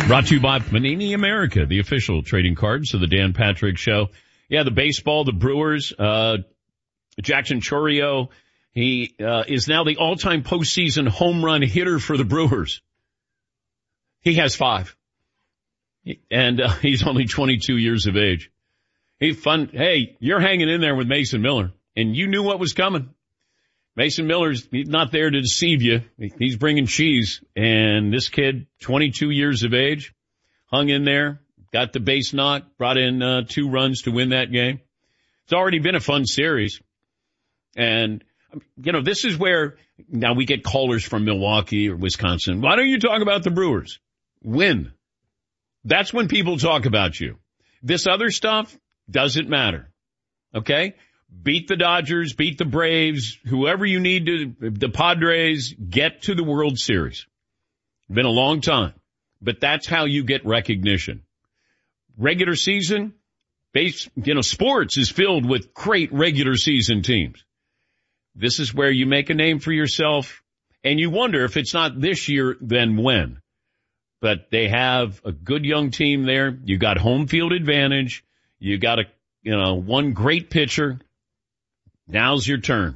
Brought to you by Panini America, the official trading cards of the Dan Patrick Show. Yeah, the baseball, the Brewers, Jackson Chourio, he is now the all-time postseason home run hitter for the Brewers. He has 5. And he's only 22 years of age. Hey, you're hanging in there with Mason Miller, and you knew what was coming. Mason Miller's not there to deceive you. He's bringing cheese. And this kid, 22 years of age, hung in there, got the base knock, brought in 2 runs to win that game. It's already been a fun series. And, this is where now we get callers from Milwaukee or Wisconsin. Why don't you talk about the Brewers? Win. That's when people talk about you. This other stuff doesn't matter. Okay? Beat the Dodgers, beat the Braves, whoever you need to, the Padres, get to the World Series. Been a long time, but that's how you get recognition. Regular season, sports is filled with great regular season teams. This is where you make a name for yourself, and you wonder if it's not this year, then when. But they have a good young team there. You got home field advantage. You got one great pitcher. Now's your turn.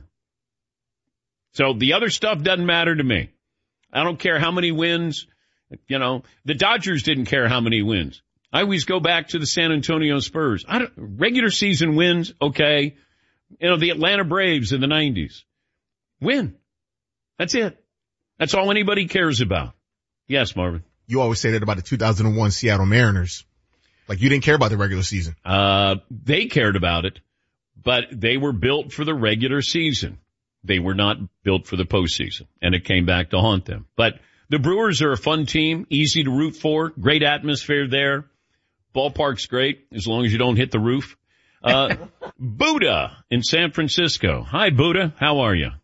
So the other stuff doesn't matter to me. I don't care how many wins. The Dodgers didn't care how many wins. I always go back to the San Antonio Spurs. Regular season wins, okay. The Atlanta Braves in the 90s. Win. That's it. That's all anybody cares about. Yes, Marvin. You always say that about the 2001 Seattle Mariners. Like you didn't care about the regular season. They cared about it. But they were built for the regular season. They were not built for the postseason, and it came back to haunt them. But the Brewers are a fun team, easy to root for, great atmosphere there. Ballpark's great, as long as you don't hit the roof. Buddha in San Francisco. Hi, Buddha. How are you?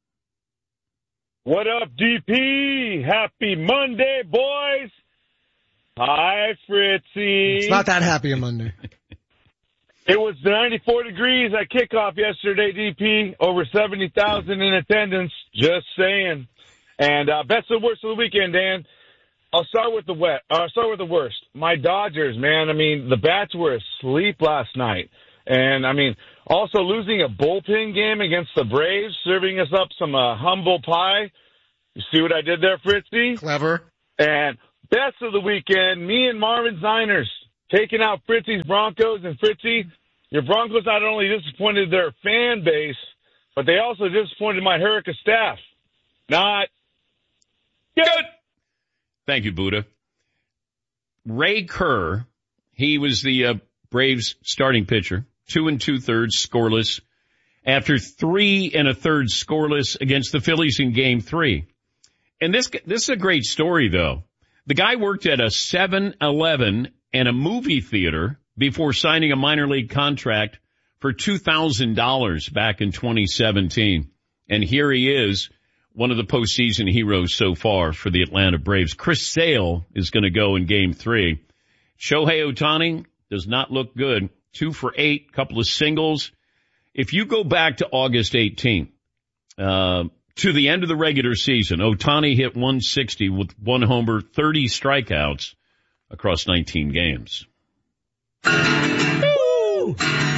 What up, DP? Happy Monday, boys. Hi, Fritzy. It's not that happy a Monday. It was 94 degrees at kickoff yesterday, DP. Over 70,000 in attendance. Just saying. And best of worst of the weekend, Dan. I'll start with the worst. My Dodgers, man. The bats were asleep last night. And, also losing a bullpen game against the Braves, serving us up some humble pie. You see what I did there, Fritzy? Clever. And best of the weekend, me and Marvin Ziners taking out Fritzy's Broncos. And Fritzy, your Broncos not only disappointed their fan base, but they also disappointed my Hurricane staff. Not good. Thank you, Buddha. Ray Kerr, he was the Braves starting pitcher, 2 2/3 scoreless, after 3 1/3 scoreless against the Phillies in Game 3. And this is a great story, though. The guy worked at a 7-Eleven and a movie theater before signing a minor league contract for $2,000 back in 2017. And here he is, one of the postseason heroes so far for the Atlanta Braves. Chris Sale is going to go in Game 3. Shohei Ohtani does not look good. 2 for 8, couple of singles. If you go back to August 18th, to the end of the regular season, Ohtani hit 160 with 1 homer, 30 strikeouts across 19 games.